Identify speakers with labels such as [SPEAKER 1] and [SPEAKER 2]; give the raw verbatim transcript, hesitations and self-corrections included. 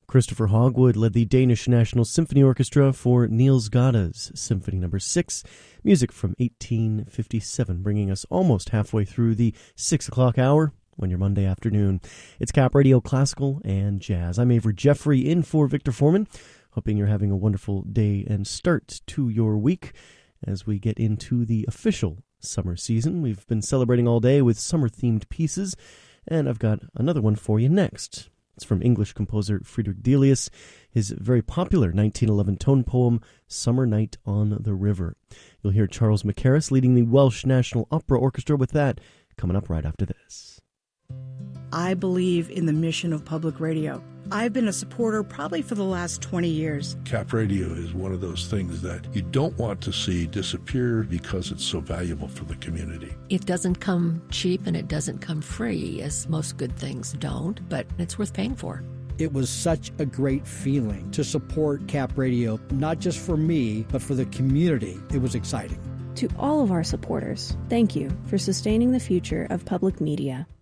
[SPEAKER 1] Christopher Hogwood led the Danish National Symphony Orchestra for Niels Gada's Symphony Number six, music from eighteen fifty-seven, bringing us almost halfway through the six o'clock hour on your Monday afternoon. It's Cap Radio Classical and Jazz. I'm Avery Jeffrey in for Victor Foreman, hoping you're having a wonderful day and start to your week as we get into the official summer season. We've been celebrating all day with summer-themed pieces, and I've got another one for you next. It's from English composer Friedrich Delius, his very popular nineteen eleven tone poem, Summer Night on the River. You'll hear Charles Mackerras leading the Welsh National Opera Orchestra with that coming up right after this.
[SPEAKER 2] I believe in the mission of public radio. I've been a supporter probably for the last twenty years.
[SPEAKER 3] Cap Radio is one of those things that you don't want to see disappear because it's so valuable for the community.
[SPEAKER 4] It doesn't come cheap and it doesn't come free, as most good things don't, but it's worth paying for.
[SPEAKER 5] It was such a great feeling to support Cap Radio, not just for me, but for the community. It was exciting.
[SPEAKER 6] To all of our supporters, thank you for sustaining the future of public media.